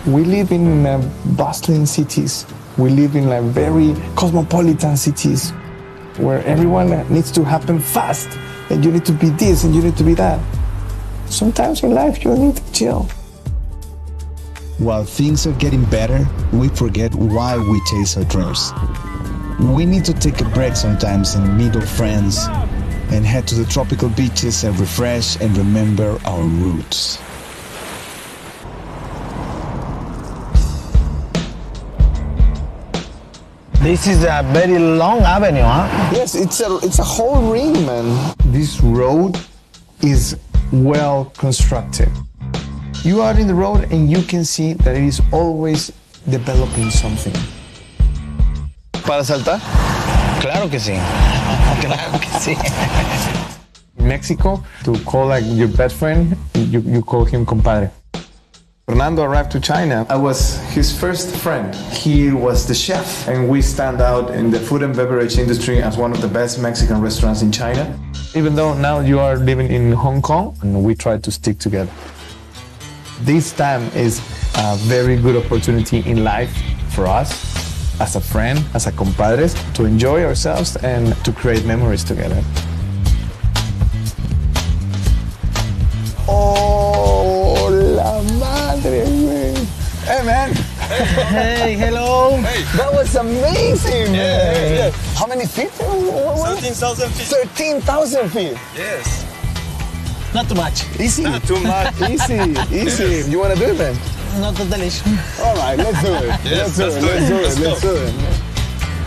We live in bustling cities. We live in like very cosmopolitan cities where everyone needs to happen fast, and you need to be this and you need to be that. Sometimes in life you need to chill. While things are getting better, we forget why we chase our dreams. We need to take a break sometimes and meet our friends and head to the tropical beaches and refresh and remember our roots. This is a very long avenue, huh? Yes, it's a whole ring, man. This road is well constructed. You are in the road and you can see that it is always developing something. ¿Para saltar? Claro que sí. Claro que sí. In Mexico, to call like your best friend, you call him compadre. Fernando arrived to China. I was his first friend. He was the chef, and we stand out in the food and beverage industry as one of the best Mexican restaurants in China. Even though now you are living in Hong Kong, and we try to stick together. This time is a very good opportunity in life for us, as a friend, as a compadres, to enjoy ourselves and to create memories together. Oh, la madre, güey. Hey, man. Hey, hello. Hey. That was amazing, man. Yes. How many feet? What was it? 13,000 feet. 13,000 feet. Yes. Not too much. Easy. Not too much. Easy. You want to do it, man? Not totally. All right, let's do it. Yes, let's do it. let's do it. Let's do it.